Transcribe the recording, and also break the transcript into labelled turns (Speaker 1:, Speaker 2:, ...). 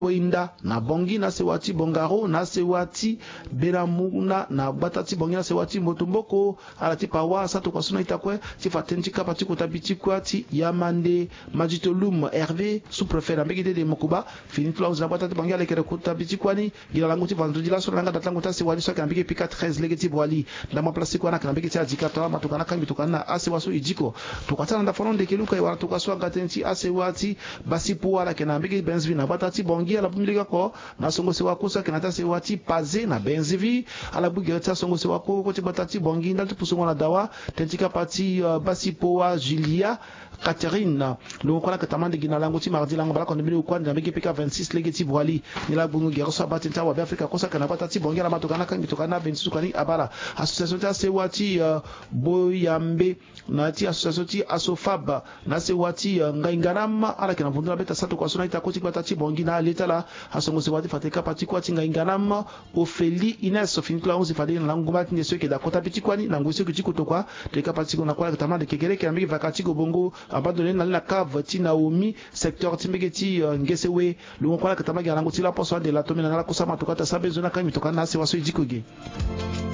Speaker 1: Inda na bongi na sewati bongaro na sewati beramuna na batati bongi na sewati motumboko alati pawa sato kwa suna itakwe tifatenchi kapati kutabiti kwati yamande majitolum Hervé sous-préfet na mbegide de Mokuba fini tula uzina batati bongi alekere kutabiti kwani gila langu ti vendredi la so langa datango ta sewali so kana mbege pika 13 legeti bwali ndama place kwa na kana mbege ti adikata matukana kambi tukana asewaso ijiko tukatana nda fonon de keluka ya tukaswa gatenchi asewati basipo ala kana mbege benzvi na batati bongi ala bumiliga ko na songo se wako sa kenata se wati paze na benzivi ala bugereta songo se wako ko ti batati bongi ndal pusongo na dawa tentika pati basipoa Julia Catherine lo kona katamande gina lango ti mardi lango bala ko ndimini ukwanda mbeki pika 26 legeti bwali nila bungu gerso batenta wa Afrika ko sa kana batati bongi ala matokana kan bitokana 26 kani abala association ta se wati boyambe na ti association ti asofab na se wati ngainganama ala kana vundula beta sato kwa sona ita ko ti batati bongi na letala asongo se wati fateka pati kwa ti ngainganama Ophélie Inès finitula 11 fadeli na lango mati ndeso ke da kota piti kwani na ngwese ku chiko tokwa teka pati ko na kwa katamande kekere ke ambiki vakati go bongo abandonné na la cave ti Naomi secteur timbegeti ngesewe lungo kwa katamage lango ti la poso de la tomina na la kusama tokata sabe zona kami tokana se waso ijikoge.